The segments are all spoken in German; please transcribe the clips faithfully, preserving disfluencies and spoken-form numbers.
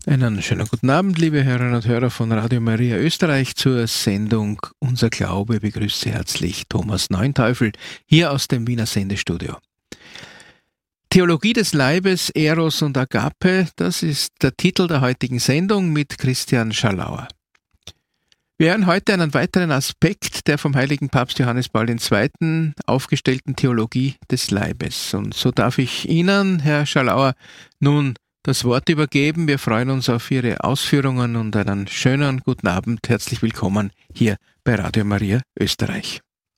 Einen schönen guten Abend, liebe Hörerinnen und Hörer von Radio Maria Österreich zur Sendung Unser Glaube. Begrüße herzlich Thomas Neunteufel hier aus dem Wiener Sendestudio. Theologie des Leibes, Eros und Agape, das ist der Titel der heutigen Sendung mit Christian Scharlauer. Wir hören heute einen weiteren Aspekt der vom heiligen Papst Johannes Paul der Zweite. aufgestellten Theologie des Leibes. Und so darf ich Ihnen, Herr Scharlauer, nun das Wort übergeben. Wir freuen uns auf Ihre Ausführungen und einen schönen guten Abend. Herzlich willkommen hier bei Radio Maria Österreich.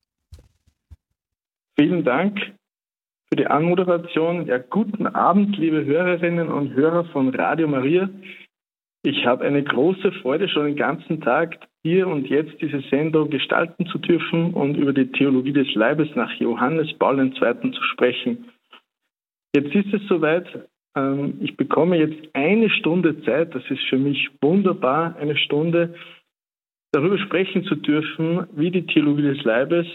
Vielen Dank für die Anmoderation. Ja, guten Abend, liebe Hörerinnen und Hörer von Radio Maria. Ich habe eine große Freude, schon den ganzen Tag hier und jetzt diese Sendung gestalten zu dürfen und über die Theologie des Leibes nach Johannes Paul der Zweite. zu sprechen. Jetzt ist es soweit. Ich bekomme jetzt eine Stunde Zeit, das ist für mich wunderbar, eine Stunde darüber sprechen zu dürfen, wie die Theologie des Leibes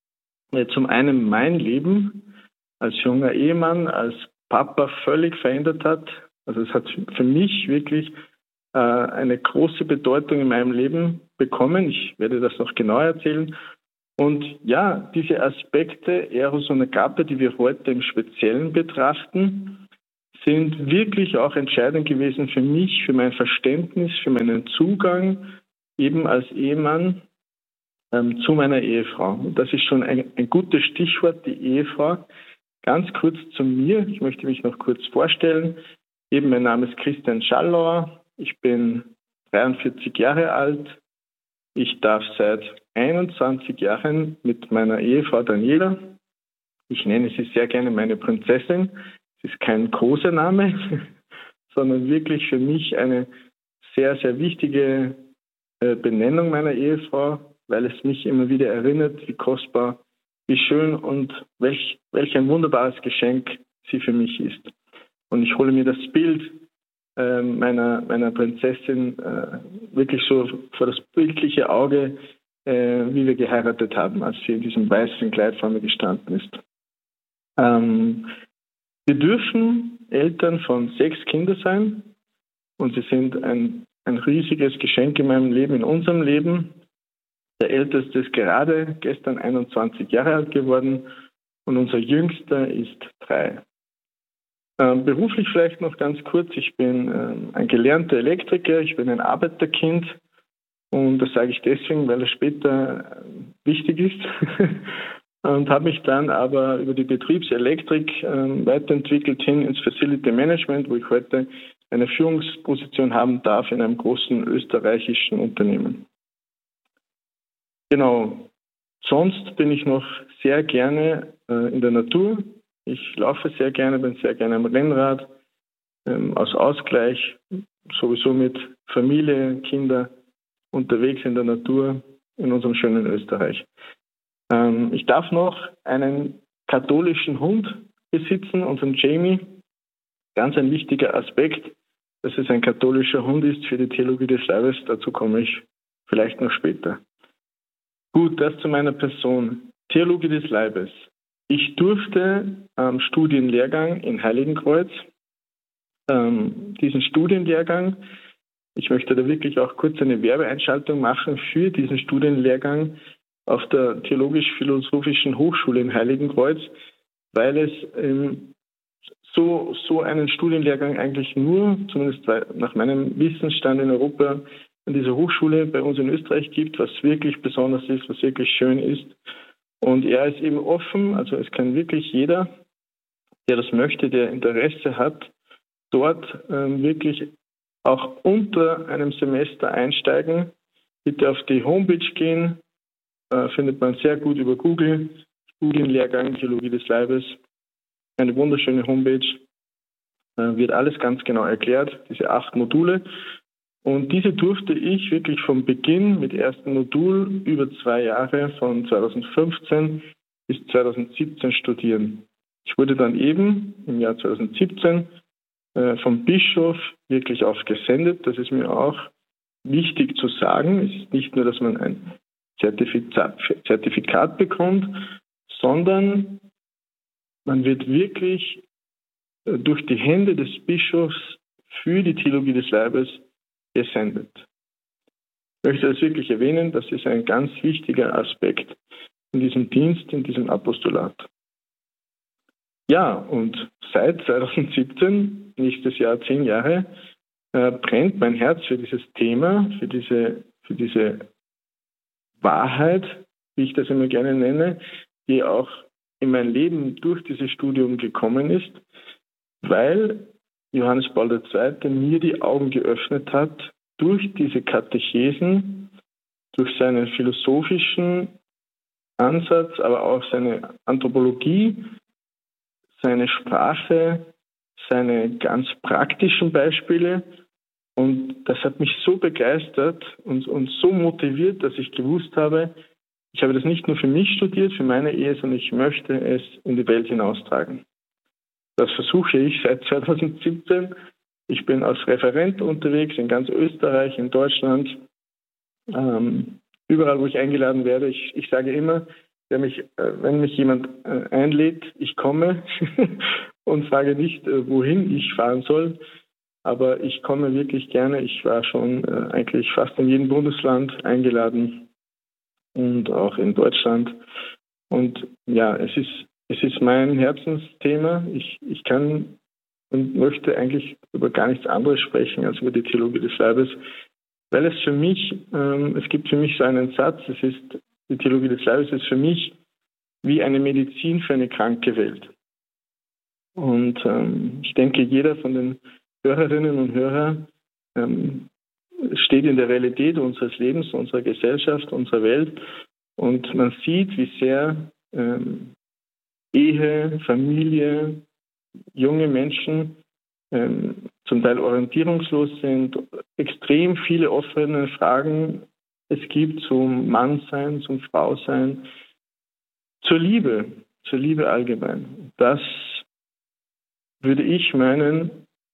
zum einen mein Leben als junger Ehemann, als Papa völlig verändert hat. Also es hat für mich wirklich eine große Bedeutung in meinem Leben bekommen. Ich werde das noch genauer erzählen. Und ja, diese Aspekte, Eros und Agape, die wir heute im Speziellen betrachten, sind wirklich auch entscheidend gewesen für mich, für mein Verständnis, für meinen Zugang eben als Ehemann ähm, zu meiner Ehefrau. Und das ist schon ein, ein gutes Stichwort, die Ehefrau. Ganz kurz zu mir, ich möchte mich noch kurz vorstellen. Eben, mein Name ist Christian Scharlauer, ich bin dreiundvierzig Jahre alt. Ich darf seit einundzwanzig Jahren mit meiner Ehefrau Daniela, ich nenne sie sehr gerne meine Prinzessin. Es ist kein großer Name, sondern wirklich für mich eine sehr, sehr wichtige Benennung meiner Ehefrau, weil es mich immer wieder erinnert, wie kostbar, wie schön und welch, welch ein wunderbares Geschenk sie für mich ist. Und ich hole mir das Bild äh, meiner, meiner Prinzessin äh, wirklich so vor das bildliche Auge, äh, wie wir geheiratet haben, als sie in diesem weißen Kleid vor mir gestanden ist. Ähm, Wir dürfen Eltern von sechs Kindern sein und sie sind ein, ein riesiges Geschenk in meinem Leben, in unserem Leben. Der Älteste ist gerade gestern einundzwanzig Jahre alt geworden und unser Jüngster ist drei. Ähm, beruflich vielleicht noch ganz kurz, ich bin ähm, ein gelernter Elektriker, ich bin ein Arbeiterkind und das sage ich deswegen, weil es später äh, wichtig ist. Und habe mich dann aber über die Betriebselektrik äh, weiterentwickelt hin ins Facility Management, wo ich heute eine Führungsposition haben darf in einem großen österreichischen Unternehmen. Genau. Sonst bin ich noch sehr gerne äh, in der Natur. Ich laufe sehr gerne, bin sehr gerne am Rennrad, ähm, aus Ausgleich, sowieso mit Familie, Kinder unterwegs in der Natur in unserem schönen Österreich. Ich darf noch einen katholischen Hund besitzen, unseren Jamie. Ganz ein wichtiger Aspekt, dass es ein katholischer Hund ist für die Theologie des Leibes. Dazu komme ich vielleicht noch später. Gut, das zu meiner Person. Theologie des Leibes. Ich durfte am Studienlehrgang in Heiligenkreuz, ähm, diesen Studienlehrgang, ich möchte da wirklich auch kurz eine Werbeeinschaltung machen für diesen Studienlehrgang auf der Theologisch-Philosophischen Hochschule in Heiligenkreuz, weil es ähm, so, so einen Studienlehrgang eigentlich nur, zumindest nach meinem Wissensstand in Europa, an dieser Hochschule bei uns in Österreich gibt, was wirklich besonders ist, was wirklich schön ist. Und er ist eben offen, also es kann wirklich jeder, der das möchte, der Interesse hat, dort ähm, wirklich auch unter einem Semester einsteigen. Bitte auf die Homepage gehen, Äh, findet man sehr gut über Google, Studienlehrgang Theologie des Leibes, eine wunderschöne Homepage, äh, wird alles ganz genau erklärt, diese acht Module. Und diese durfte ich wirklich vom Beginn mit ersten Modul über zwei Jahre von zweitausendfünfzehn bis zweitausendsiebzehn studieren. Ich wurde dann eben im Jahr zweitausendsiebzehn äh, vom Bischof wirklich auch gesendet. Das ist mir auch wichtig zu sagen. Es ist nicht nur, dass man ein Zertifikat, Zertifikat bekommt, sondern man wird wirklich durch die Hände des Bischofs für die Theologie des Leibes gesendet. Ich möchte das wirklich erwähnen, das ist ein ganz wichtiger Aspekt in diesem Dienst, in diesem Apostolat. Ja, und seit zwanzig siebzehn, nächstes Jahr zehn Jahre, äh, brennt mein Herz für dieses Thema, für diese, für diese Wahrheit, wie ich das immer gerne nenne, die auch in mein Leben durch dieses Studium gekommen ist, weil Johannes Paul der Zweite mir die Augen geöffnet hat durch diese Katechesen, durch seinen philosophischen Ansatz, aber auch seine Anthropologie, seine Sprache, seine ganz praktischen Beispiele. Und das hat mich so begeistert und, und so motiviert, dass ich gewusst habe, ich habe das nicht nur für mich studiert, für meine Ehe, sondern ich möchte es in die Welt hinaustragen. Das versuche ich seit zwanzig siebzehn. Ich bin als Referent unterwegs in ganz Österreich, in Deutschland, ähm, überall, wo ich eingeladen werde. Ich, ich sage immer, wenn mich, äh, wenn mich jemand äh, einlädt, ich komme und frage nicht, äh, wohin ich fahren soll. Aber ich komme wirklich gerne. Ich war schon äh, eigentlich fast in jedem Bundesland eingeladen und auch in Deutschland. Und ja, es ist, es ist mein Herzensthema. Ich, ich kann und möchte eigentlich über gar nichts anderes sprechen als über die Theologie des Leibes, weil es für mich, ähm, es gibt für mich so einen Satz, es ist, die Theologie des Leibes ist für mich wie eine Medizin für eine kranke Welt. Und ähm, ich denke, jeder von den Hörerinnen und Hörern ähm, steht in der Realität unseres Lebens, unserer Gesellschaft, unserer Welt. Und man sieht, wie sehr ähm, Ehe, Familie, junge Menschen ähm, zum Teil orientierungslos sind, extrem viele offene Fragen es gibt zum Mannsein, zum Frausein, zur Liebe, zur Liebe allgemein. Das würde ich meinen,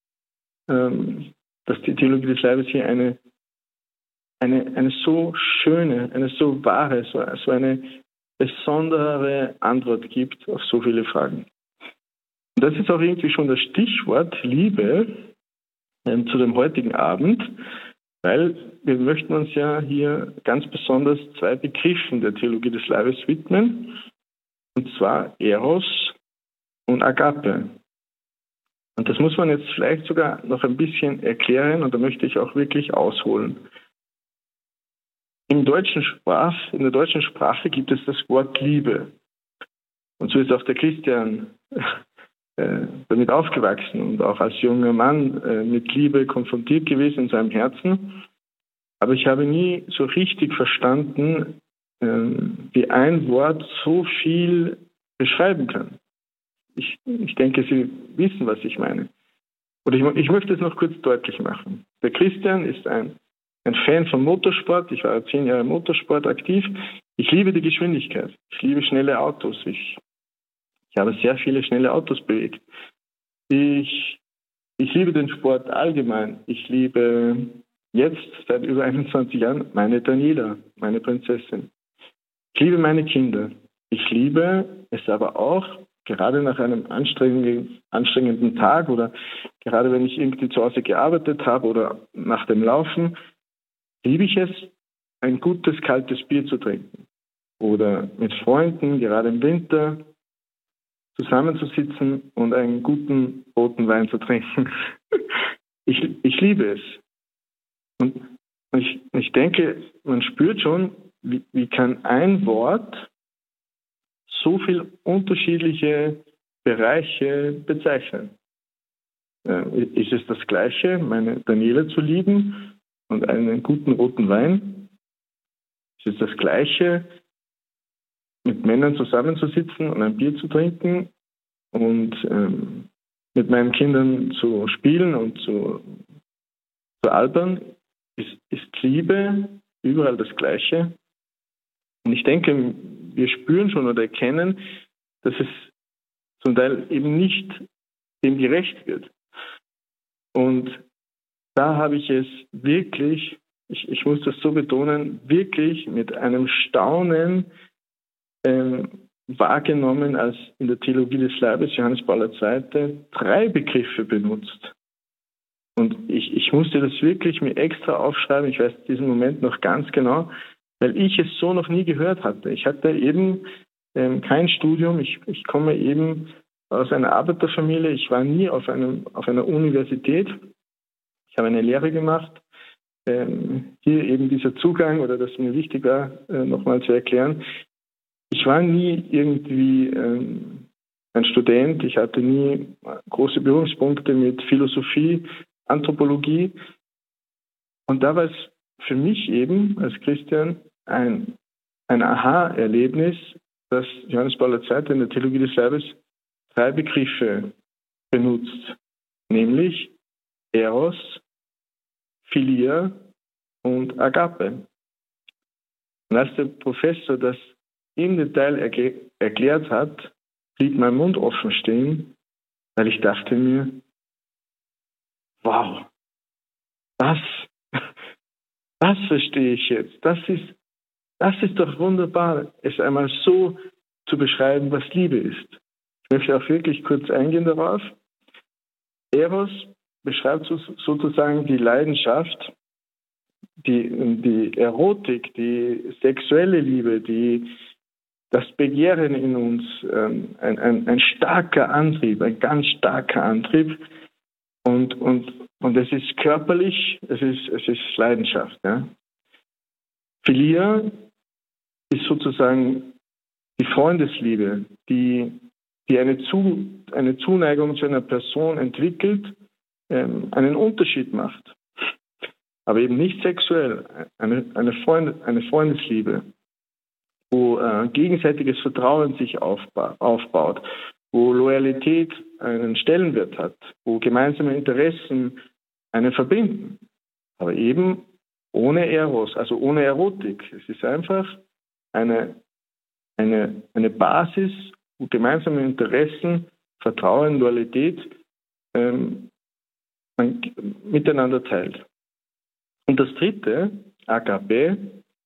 ähm, dass die Theologie des Leibes hier eine, eine, eine so schöne, eine so wahre, so, so eine besondere Antwort gibt auf so viele Fragen. Und das ist auch irgendwie schon das Stichwort Liebe ähm, zu dem heutigen Abend, weil wir möchten uns ja hier ganz besonders zwei Begriffen der Theologie des Leibes widmen, und zwar Eros und Agape. Und das muss man jetzt vielleicht sogar noch ein bisschen erklären, und da möchte ich auch wirklich ausholen. Im deutschen Sprach, in der deutschen Sprache gibt es das Wort Liebe. Und so ist auch der Christian äh, damit aufgewachsen und auch als junger Mann äh, mit Liebe konfrontiert gewesen in seinem Herzen. Aber ich habe nie so richtig verstanden, äh, wie ein Wort so viel beschreiben kann. Ich, ich denke, Sie wissen, was ich meine. Oder ich, ich möchte es noch kurz deutlich machen. Der Christian ist ein, ein Fan von Motorsport. Ich war zehn Jahre Motorsport aktiv. Ich liebe die Geschwindigkeit. Ich liebe schnelle Autos. Ich, ich habe sehr viele schnelle Autos bewegt. Ich, ich liebe den Sport allgemein. Ich liebe jetzt, seit über einundzwanzig Jahren, meine Daniela, meine Prinzessin. Ich liebe meine Kinder. Ich liebe es aber auch, gerade nach einem anstrengenden, anstrengenden Tag oder gerade wenn ich irgendwie zu Hause gearbeitet habe oder nach dem Laufen, liebe ich es, ein gutes, kaltes Bier zu trinken. Oder mit Freunden, gerade im Winter, zusammenzusitzen und einen guten roten Wein zu trinken. ich, ich liebe es. Und ich, ich denke, man spürt schon, wie, wie kann ein Wort so viele unterschiedliche Bereiche bezeichnen. Äh, ist es das Gleiche, meine Daniela zu lieben und einen guten roten Wein? Ist es das Gleiche, mit Männern zusammenzusitzen und ein Bier zu trinken und ähm, mit meinen Kindern zu spielen und zu, zu albern? Ist, ist Liebe überall das Gleiche? Und ich denke, wir spüren schon oder erkennen, dass es zum Teil eben nicht dem gerecht wird. Und da habe ich es wirklich, ich, ich muss das so betonen, wirklich mit einem Staunen ähm, wahrgenommen, als in der Theologie des Leibes Johannes Paul der Zweite drei Begriffe benutzt. Und ich, ich musste das wirklich mir extra aufschreiben. Ich weiß diesen Moment noch ganz genau, weil ich es so noch nie gehört hatte. Ich hatte eben ähm, kein Studium. Ich, ich komme eben aus einer Arbeiterfamilie. Ich war nie auf, einem, auf einer Universität. Ich habe eine Lehre gemacht. Ähm, hier eben dieser Zugang, oder das mir wichtig war, äh, nochmal zu erklären. Ich war nie irgendwie ähm, ein Student. Ich hatte nie große Berührungspunkte mit Philosophie, Anthropologie. Und da war es für mich eben als Christian ein, ein Aha-Erlebnis, dass Johannes Paul der Zweite in der Theologie des Leibes drei Begriffe benutzt, nämlich Eros, Philia und Agape. Und als der Professor das im Detail erkl- erklärt hat, blieb mein Mund offen stehen, weil ich dachte mir, wow, das, das verstehe ich jetzt. Das ist, das ist doch wunderbar, es einmal so zu beschreiben, was Liebe ist. Ich möchte auch wirklich kurz eingehen darauf. Eros beschreibt sozusagen die Leidenschaft, die, die Erotik, die sexuelle Liebe, die, das Begehren in uns, ähm, ein, ein, ein starker Antrieb, ein ganz starker Antrieb. Und, und, und es ist körperlich, es ist, es ist Leidenschaft. Ja. Philia ist sozusagen die Freundesliebe, die, die eine, Zu, eine Zuneigung zu einer Person entwickelt, ähm, einen Unterschied macht. Aber eben nicht sexuell, eine, eine, Freund, eine Freundesliebe, wo äh, gegenseitiges Vertrauen sich aufba- aufbaut, wo Loyalität einen Stellenwert hat, wo gemeinsame Interessen einen verbinden. Aber eben ohne Eros, also ohne Erotik. Es ist einfach eine, eine, eine Basis, wo gemeinsame Interessen, Vertrauen, Loyalität ähm, man miteinander teilt. Und das dritte, Agape,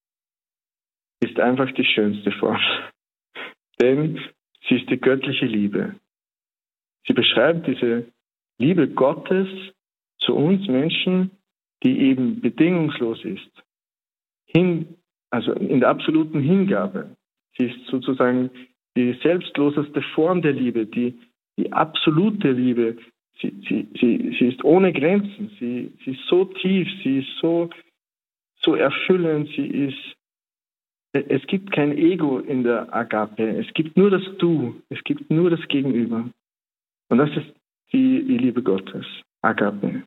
ist einfach die schönste Form. Denn sie ist die göttliche Liebe. Sie beschreibt diese Liebe Gottes zu uns Menschen, die eben bedingungslos ist. Hin, also in der absoluten Hingabe. Sie ist sozusagen die selbstloseste Form der Liebe, die, die absolute Liebe. Sie, sie, sie, sie ist ohne Grenzen. Sie, sie ist so tief, sie ist so, so erfüllend, sie ist. Es gibt kein Ego in der Agape. Es gibt nur das Du. Es gibt nur das Gegenüber. Und das ist die, die Liebe Gottes, Agape.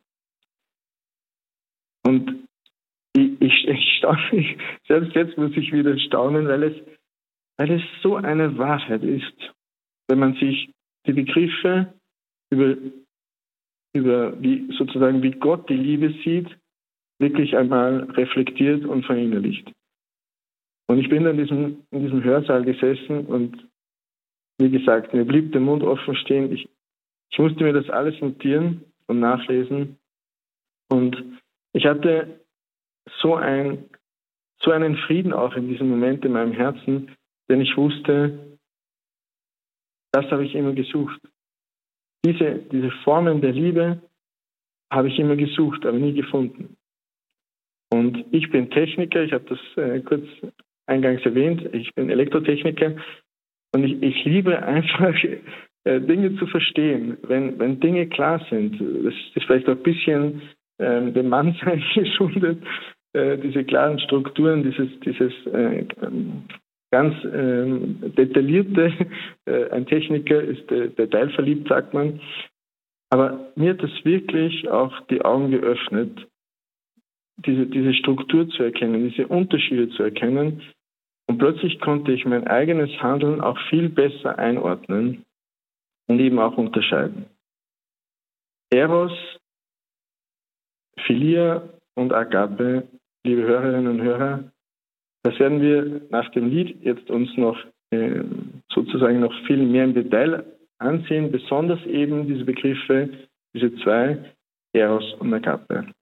Und ich, ich, ich staune, selbst jetzt muss ich wieder staunen, weil es, weil es so eine Wahrheit ist, wenn man sich die Begriffe über, über wie, sozusagen wie Gott die Liebe sieht, wirklich einmal reflektiert und verinnerlicht. Und ich bin in diesem, in diesem Hörsaal gesessen und wie gesagt, mir blieb der Mund offen stehen. Ich, ich musste mir das alles notieren und nachlesen. Und ich hatte so, ein, so einen Frieden auch in diesem Moment in meinem Herzen, denn ich wusste, das habe ich immer gesucht. Diese, diese Formen der Liebe habe ich immer gesucht, aber nie gefunden. Und ich bin Techniker, ich habe das äh, kurz eingangs erwähnt, ich bin Elektrotechniker und ich, ich liebe einfach äh, Dinge zu verstehen, wenn, wenn Dinge klar sind. Das ist vielleicht auch ein bisschen äh, dem Mannsein geschuldet, äh, diese klaren Strukturen, dieses, dieses äh, ganz äh, detaillierte, äh, ein Techniker ist äh, detailverliebt, sagt man. Aber mir hat das wirklich auch die Augen geöffnet, diese, diese Struktur zu erkennen, diese Unterschiede zu erkennen. Und plötzlich konnte ich mein eigenes Handeln auch viel besser einordnen und eben auch unterscheiden. Eros, Philia und Agape, liebe Hörerinnen und Hörer, das werden wir nach dem Lied jetzt uns noch äh, sozusagen noch viel mehr im Detail ansehen, besonders eben diese Begriffe, diese zwei, Eros und Agape.